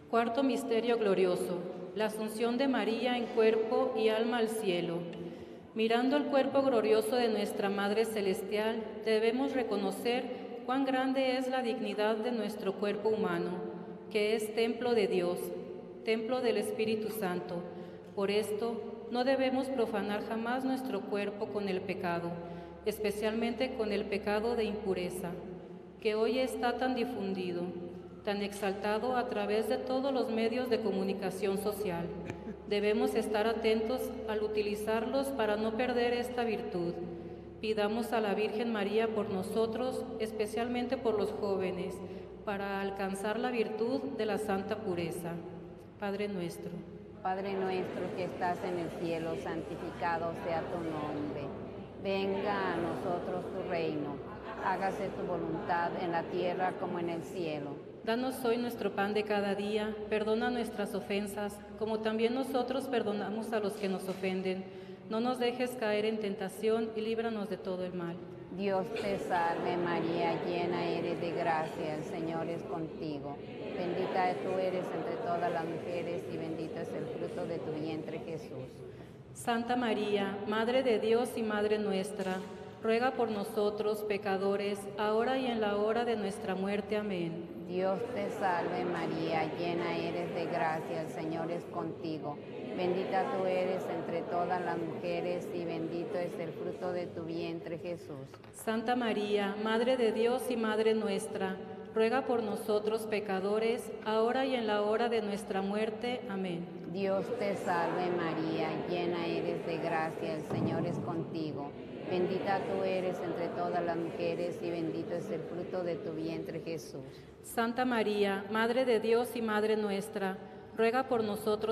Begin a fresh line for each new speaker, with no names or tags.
Cuarto misterio glorioso, la asunción de María en cuerpo y alma al cielo. Mirando el cuerpo glorioso de nuestra Madre Celestial, debemos reconocer cuán grande es la dignidad de nuestro cuerpo humano, que es templo de Dios, templo del Espíritu Santo. Por esto, no debemos profanar jamás nuestro cuerpo con el pecado, especialmente con el pecado de impureza, que hoy está tan difundido, tan exaltado a través de todos los medios de comunicación social. Debemos estar atentos al utilizarlos para no perder esta virtud. Pidamos a la Virgen María por nosotros, especialmente por los jóvenes, para alcanzar la virtud de la santa pureza. Padre nuestro
que estás en el cielo, santificado sea tu nombre. Venga a nosotros tu reino. Hágase tu voluntad en la tierra como en el cielo.
Danos hoy nuestro pan de cada día, perdona nuestras ofensas, como también nosotros perdonamos a los que nos ofenden. No nos dejes caer en tentación y líbranos de todo el mal.
Dios te salve María, llena eres de gracia, el Señor es contigo. Bendita tú eres entre todas las mujeres y bendito es el fruto de tu vientre Jesús.
Santa María, Madre de Dios y Madre nuestra, ruega por nosotros pecadores, ahora y en la hora de nuestra muerte. Amén.
Dios te salve María, llena eres de gracia, el Señor es contigo. Bendita tú eres entre todas las mujeres y bendito es el fruto de tu vientre Jesús.
Santa María, Madre de Dios y Madre nuestra, ruega por nosotros pecadores, ahora y en la hora de nuestra muerte. Amén.
Dios te salve María, llena eres de gracia, el Señor es contigo. Bendita tú eres entre todas las mujeres y bendito es el fruto de tu vientre Jesús.
Santa María, Madre de Dios y Madre nuestra, ruega por nosotros